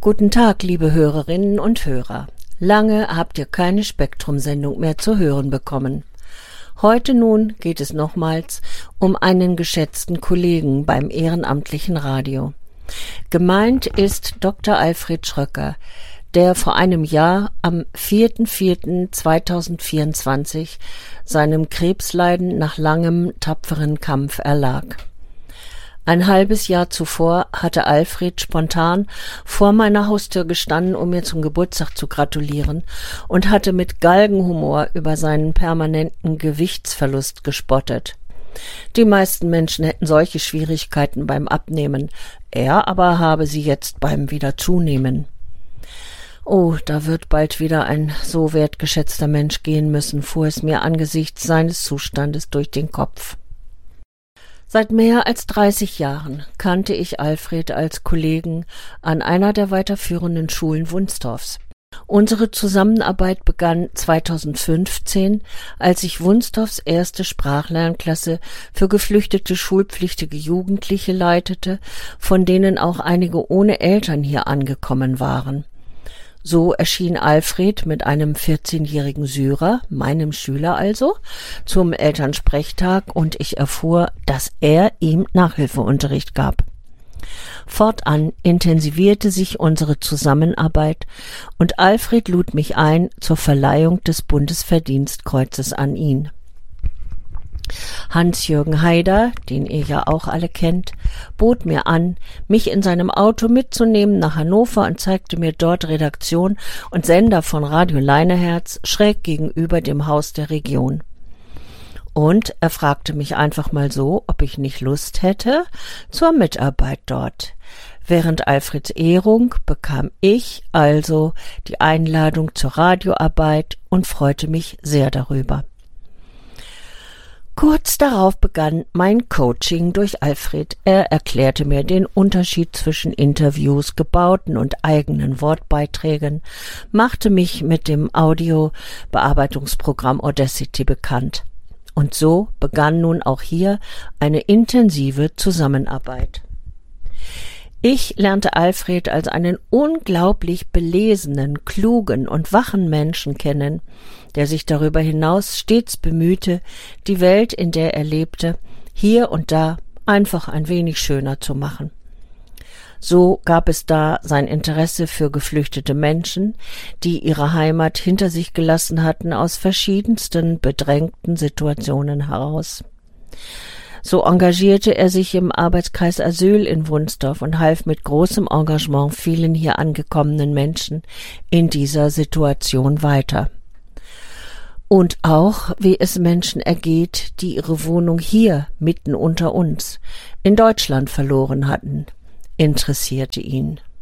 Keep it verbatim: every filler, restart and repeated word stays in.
Guten Tag, liebe Hörerinnen und Hörer. Lange habt ihr keine Spektrum-Sendung mehr zu hören bekommen. Heute nun geht es nochmals um einen geschätzten Kollegen beim ehrenamtlichen Radio. Gemeint ist Doktor Alfred Schröcker, der vor einem Jahr am vierten vierten zweitausendvierundzwanzig seinem Krebsleiden nach langem, tapferen Kampf erlag. Ein halbes Jahr zuvor hatte Alfred spontan vor meiner Haustür gestanden, um mir zum Geburtstag zu gratulieren, und hatte mit Galgenhumor über seinen permanenten Gewichtsverlust gespottet. Die meisten Menschen hätten solche Schwierigkeiten beim Abnehmen, er aber habe sie jetzt beim Wiederzunehmen. Oh, da wird bald wieder ein so wertgeschätzter Mensch gehen müssen, fuhr es mir angesichts seines Zustandes durch den Kopf. Seit mehr als dreißig Jahren kannte ich Alfred als Kollegen an einer der weiterführenden Schulen Wunstorfs. Unsere Zusammenarbeit begann zweitausendfünfzehn, als ich Wunstorfs erste Sprachlernklasse für geflüchtete schulpflichtige Jugendliche leitete, von denen auch einige ohne Eltern hier angekommen waren. So erschien Alfred mit einem vierzehnjährigen Syrer, meinem Schüler also, zum Elternsprechtag, und ich erfuhr, dass er ihm Nachhilfeunterricht gab. Fortan intensivierte sich unsere Zusammenarbeit und Alfred lud mich ein zur Verleihung des Bundesverdienstkreuzes an ihn. Hans-Jürgen Haider, den ihr ja auch alle kennt, bot mir an, mich in seinem Auto mitzunehmen nach Hannover und zeigte mir dort Redaktion und Sender von Radio Leineherz schräg gegenüber dem Haus der Region. Und er fragte mich einfach mal so, ob ich nicht Lust hätte zur Mitarbeit dort. Während Alfreds Ehrung bekam ich also die Einladung zur Radioarbeit und freute mich sehr darüber. Kurz darauf begann mein Coaching durch Alfred. Er erklärte mir den Unterschied zwischen Interviews, gebauten und eigenen Wortbeiträgen, machte mich mit dem Audiobearbeitungsprogramm Audacity bekannt. Und so begann nun auch hier eine intensive Zusammenarbeit. Ich lernte Alfred als einen unglaublich belesenen, klugen und wachen Menschen kennen, der sich darüber hinaus stets bemühte, die Welt, in der er lebte, hier und da einfach ein wenig schöner zu machen. So gab es da sein Interesse für geflüchtete Menschen, die ihre Heimat hinter sich gelassen hatten, aus verschiedensten bedrängten Situationen heraus. So engagierte er sich im Arbeitskreis Asyl in Wunstorf und half mit großem Engagement vielen hier angekommenen Menschen in dieser Situation weiter. Und auch, wie es Menschen ergeht, die ihre Wohnung hier, mitten unter uns, in Deutschland verloren hatten, interessierte ihn.